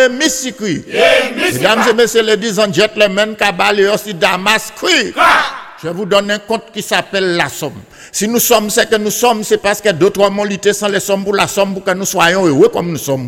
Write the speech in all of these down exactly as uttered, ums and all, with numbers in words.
Missikri. Mesdames et messieurs, ladies and gentlemen, Kabale aussi Damas, je vous donne un compte qui s'appelle la somme. Si nous sommes ce que nous sommes, c'est parce que d'autres ont lutté sans les sommes pour la somme pour que nous soyons heureux comme nous sommes.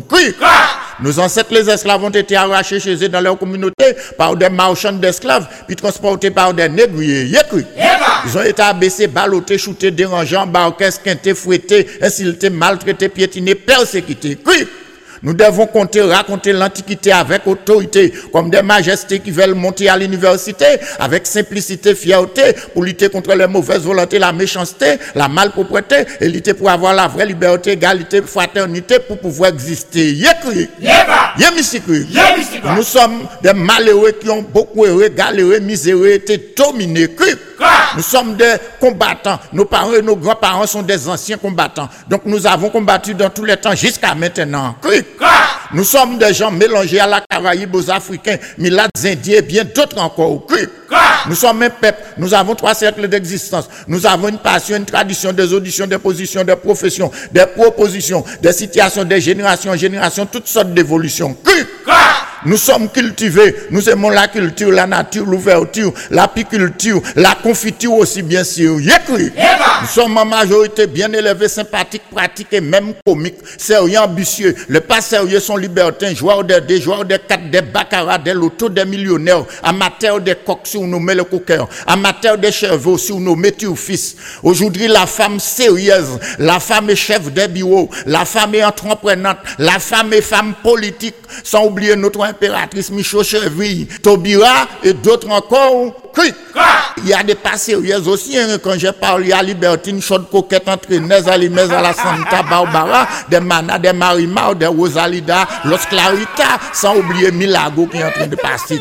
Nos ancêtres, les esclaves, ont été arrachés chez eux dans leur communauté par des marchands d'esclaves, puis transportés par des négriers. Ils ont été abaissés, ballottés, shootés, dérangeants, barqués, quintés, fouettés, insultés, maltraités, piétinés, persécutés. Nous devons compter, raconter l'Antiquité avec autorité, comme des majestés qui veulent monter à l'université, avec simplicité, fierté, pour lutter contre les mauvaises volontés, la méchanceté, la malpropreté, et lutter pour avoir la vraie liberté, égalité, fraternité, pour pouvoir exister. Yékri. Yémisikri. Nous sommes des malheureux qui ont beaucoup erré, galéré, miséreux, été dominés. Nous sommes des combattants. Nos parents et nos grands-parents sont des anciens combattants. Donc nous avons combattu dans tous les temps jusqu'à maintenant. Nous sommes des gens mélangés à la Caraïbe, aux Africains, Milades, Indiens et bien d'autres encore. Nous sommes un peuple. Nous avons trois siècles d'existence. Nous avons une passion, une tradition, des auditions, des positions, des professions, des propositions, des situations, des générations en génération, toutes sortes d'évolutions. Nous sommes cultivés, nous aimons la culture, la nature, l'ouverture, l'apiculture, la confiture aussi bien sûr. Nous sommes en majorité bien élevés, sympathiques, pratiques et même comiques, sérieux, ambitieux. Les pas sérieux sont libertins, joueurs de dés, joueurs de cartes, des baccarat, des lotos, des millionnaires, amateurs des coqs si on nous met le coqueur, amateurs des chevaux si on nous met au fils. Aujourd'hui, la femme sérieuse, la femme est chef des bureaux, la femme est entreprenante, la femme est femme politique, sans oublier notre impératrice Michaud Cheville, Taubira et d'autres encore. Il y a des pas sérieuses aussi, hein, quand j'ai parlé à Libertine, chaude coquette, entraîneuse, Alimez à la Santa Barbara, des Mana, des Marimar, des Rosalida, Los Clarita, sans oublier Milago qui est en train de passer.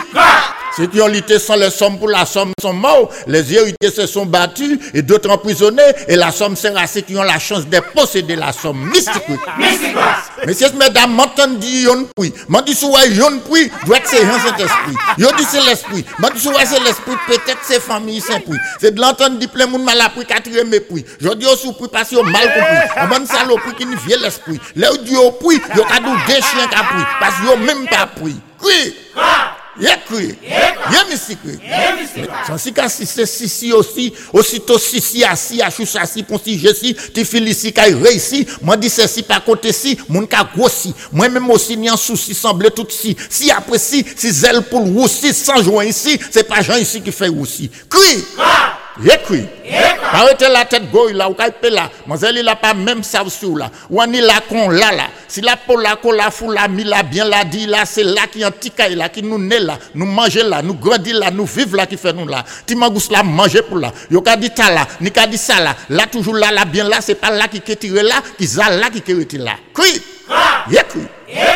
Ceux qui ont lutté sans les sommes pour la somme sont morts, les héritiers se sont battus et d'autres emprisonnés, et la somme sert à ceux qui ont la chance de posséder la somme. Mystique. Messieurs, mesdames, m'entendent dire yon puis, m'en dit souvent yon puis, doit être c'est un Saint-Esprit. Yon dit c'est l'esprit, m'en dit souvent c'est l'esprit, peut-être c'est famille saint puis. C'est de l'entendre dire plein monde mal appris, quatrième mépris. Je dis au sous-puis parce qu'ils ont mal compris. On bonne saloperie qui ne vient l'esprit. Là où dit au puis, yon a deux chiens qui a pris, parce qu'ils ont même pas pris. Oui. Yékri, yémisikri. Sans si qu'à si c'est si aussi, aussitôt si si assis, à chou assis, pour si je si, tu filis qu'à réussi, moi dis c'est si par côté si, mon cas grossi, moi même aussi ni en souci semble tout si, si après si, si zèle pour aussi, sans joint ici, c'est pas Jean ici qui fait aussi. Cri! Yékri! Arrêtez la tête goy là, ou kaipe là, mademoiselle il a pas même ça sous là, ou on y la con là là, si la pola la fou la mi la bien la dit là, c'est là qui antika là, qui nous naît là, nous manger là, nous grandir là, nous vivre là qui fait nous là, timangous là manger pour là, yo ka dit ta là, ni ka dit ça là, là toujours là, là bien là, c'est pas là qui tiré là, qui za là qui retire là. Cri! Yékri!